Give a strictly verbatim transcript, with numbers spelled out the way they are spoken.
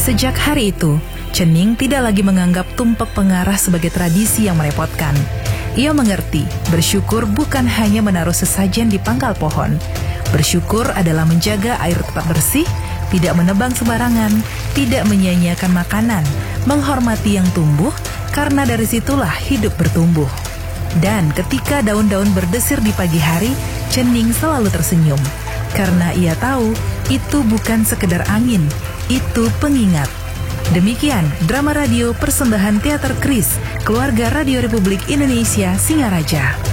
Sejak hari itu, Cening tidak lagi menganggap tumpek pengarah sebagai tradisi yang merepotkan. Ia mengerti, bersyukur bukan hanya menaruh sesajen di pangkal pohon. Bersyukur adalah menjaga air tetap bersih, tidak menebang sembarangan, tidak menyia-nyiakan makanan, menghormati yang tumbuh, karena dari situlah hidup bertumbuh. Dan ketika daun-daun berdesir di pagi hari, Cening selalu tersenyum. Karena ia tahu, itu bukan sekedar angin, itu pengingat. Demikian drama radio persembahan Teater Kris, Keluarga Radio Republik Indonesia Singaraja.